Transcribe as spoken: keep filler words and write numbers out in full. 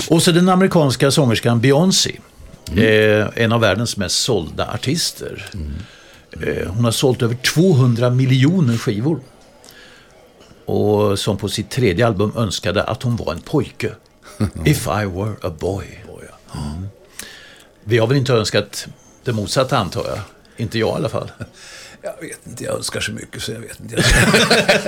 Och så den amerikanska sångerskan Beyoncé. Mm. Eh, en av världens mest sålda artister. Mm. Eh, hon har sålt över tvåhundra miljoner skivor. Och som på sitt tredje album önskade att hon var en pojke. If I were a boy. Mm. Vi har väl inte önskat det motsatta, antar jag. Inte jag i alla fall. Jag vet inte, jag önskar så mycket så jag vet inte.